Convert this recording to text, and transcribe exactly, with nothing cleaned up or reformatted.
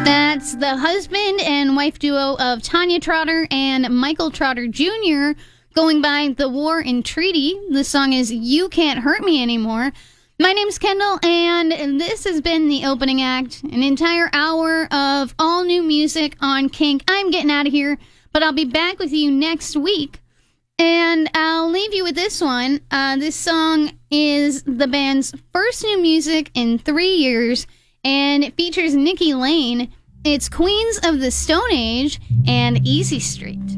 That's the husband and wife duo of Tanya Trotter and Michael Trotter Junior going by The War and Treaty. The song is You Can't Hurt Me Anymore. My name's Kendall, and this has been the opening act, an entire hour of all new music on Kink. I'm getting out of here, but I'll be back with you next week, and I'll leave you with this one. Uh, this song is the band's first new music in three years, and it features Nikki Lane. It's Queens of the Stone Age and Easy Street.